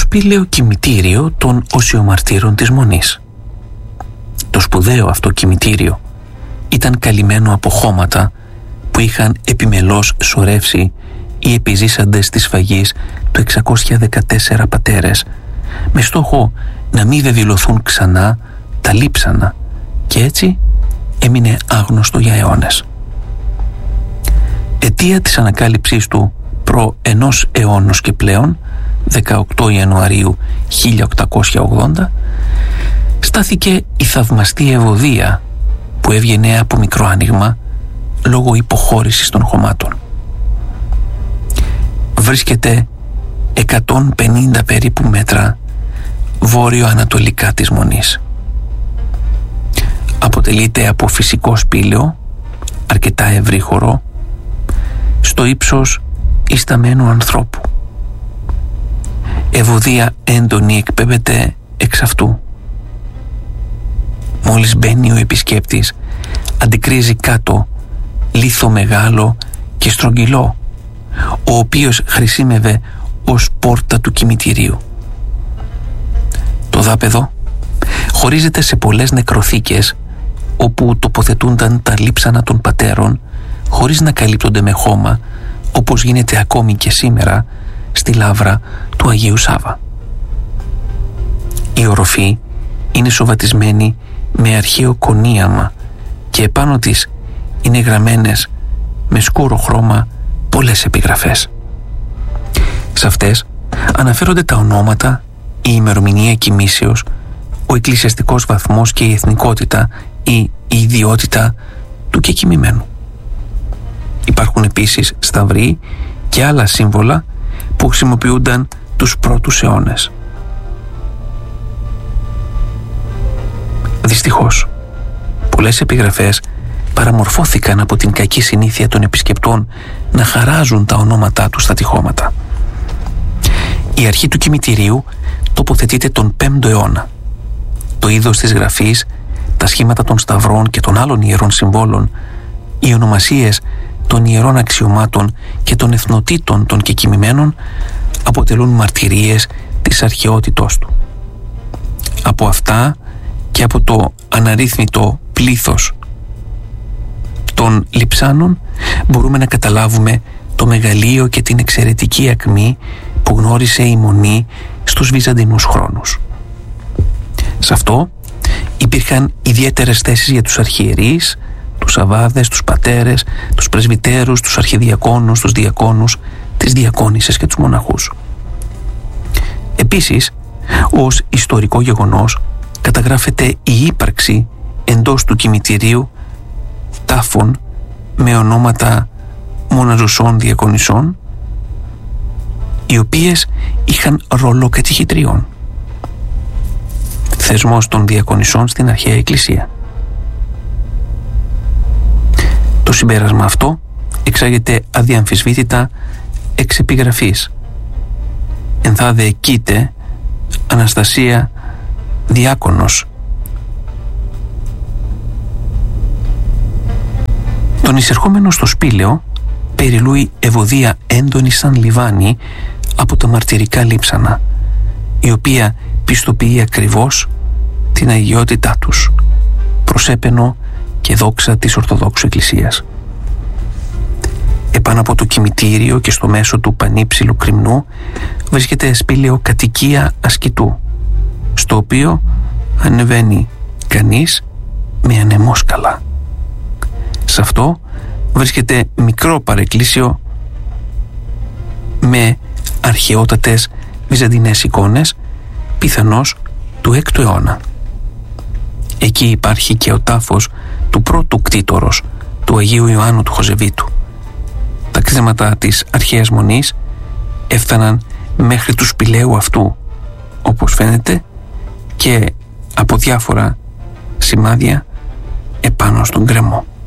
σπήλαιο κημητήριο των οσιομαρτύρων της Μονής. Το σπουδαίο αυτό κημητήριο ήταν καλυμμένο από χώματα που είχαν επιμελώς σωρεύσει οι επιζήσαντες της σφαγής του 614 πατέρες, με στόχο να μην βεβηλωθούν ξανά τα λείψανα, και έτσι έμεινε άγνωστο για αιώνες. Αιτία της ανακάλυψής του προ 1 αιώνος και πλέον, 18 Ιανουαρίου 1880, στάθηκε η θαυμαστή Ευωδία που έβγαινε από μικρό άνοιγμα λόγω υποχώρησης των χωμάτων. Βρίσκεται 150 περίπου μέτρα βόρειο-ανατολικά της Μονής. Αποτελείται από φυσικό σπήλαιο, αρκετά ευρύχωρο, στο ύψος ισταμένου ανθρώπου. Ευωδία έντονη εκπέμπεται εξ αυτού. Μόλις μπαίνει ο επισκέπτης, αντικρίζει κάτω λίθο μεγάλο και στρογγυλό, ο οποίος χρησίμευε ως πόρτα του κημητηρίου. Το δάπεδο χωρίζεται σε πολλές νεκροθήκες, όπου τοποθετούνταν τα λείψανα των πατέρων χωρίς να καλύπτονται με χώμα, όπως γίνεται ακόμη και σήμερα στη λάβρα του Αγίου Σάβα. Η οροφή είναι σοβατισμένη με αρχαίο κονίαμα και επάνω της είναι γραμμένες με σκούρο χρώμα πολλές επιγραφές. Σε αυτές αναφέρονται τα ονόματα, η ημερομηνία κοιμήσεως, ο εκκλησιαστικός βαθμός και η εθνικότητα ή η ιδιότητα του κεκοιμημένου. Υπάρχουν επίσης σταυροί και άλλα σύμβολα που χρησιμοποιούνταν τους πρώτους αιώνες. Δυστυχώς, πολλές επιγραφές παραμορφώθηκαν από την κακή συνήθεια των επισκεπτών να χαράζουν τα ονόματά τους στα τοιχώματα. Η αρχή του κημητηρίου τοποθετείται τον 5ο αιώνα. Το είδος της γραφής, τα σχήματα των σταυρών και των άλλων ιερών συμβόλων, οι ονομασίες των ιερών αξιωμάτων και των εθνοτήτων των κεκοιμημένων αποτελούν μαρτυρίες της αρχαιότητός του. Από αυτά και από το αναρρύθμιτο πλήθος των λειψάνων μπορούμε να καταλάβουμε το μεγαλείο και την εξαιρετική ακμή που γνώρισε η Μονή στους βυζαντινούς χρόνους. Σε αυτό υπήρχαν ιδιαίτερες θέσεις για τους αρχιερείς, τους αβάδες, τους πατέρες, τους πρεσβυτέρους, τους αρχιδιακόνους, τους διακόνους, τις διακόνισσες και τους μοναχούς. Επίσης, ως ιστορικό γεγονός καταγράφεται η ύπαρξη εντός του κημητηρίου τάφων με ονόματα μοναζουσών διακονισσών, οι οποίες είχαν ρόλο κατηχητριών. Θεσμός των διακονισσών στην αρχαία εκκλησία. Το συμπέρασμα αυτό εξάγεται αδιαμφισβήτητα εξ επιγραφής. Ενθάδε κοίτε Αναστασία Διάκονος. Τον εισερχόμενο στο σπήλαιο περιλούει Ευωδία έντονη σαν λιβάνι από τα μαρτυρικά λείψανα, η οποία πιστοποιεί ακριβώς την αγιότητά τους, προσέπαινο και δόξα της Ορθοδόξου Εκκλησίας. Επάνω από το κημητήριο και στο μέσο του πανύψηλου κρυμνού βρίσκεται σπήλαιο κατοικία ασκητού, στο οποίο ανεβαίνει κανείς με ανεμόσκαλα. Σε αυτό βρίσκεται μικρό παρεκκλήσιο με αρχαιότατες βυζαντινές εικόνες, πιθανώς του 6ου αιώνα. Εκεί υπάρχει και ο τάφος του πρώτου κτήτορος, του Αγίου Ιωάννου του Χοζεβίτου. Τα κτίσματα της αρχαίας Μονής έφταναν μέχρι του σπηλαίου αυτού, όπως φαίνεται, και από διάφορα σημάδια επάνω στον γκρεμό.